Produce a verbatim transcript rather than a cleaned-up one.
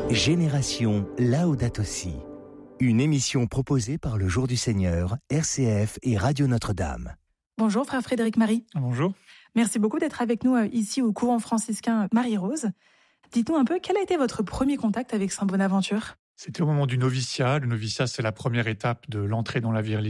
Génération Laudato Si, une émission proposée par le Jour du Seigneur, R C F et Radio Notre-Dame. Bonjour frère Frédéric Marie. Bonjour. Merci beaucoup d'être avec nous ici au couvent franciscain Marie-Rose. Dites-nous un peu, quel a été votre premier contact avec Saint Bonaventure ? C'était au moment du noviciat. Le noviciat, c'est la première étape de l'entrée dans la vie religieuse.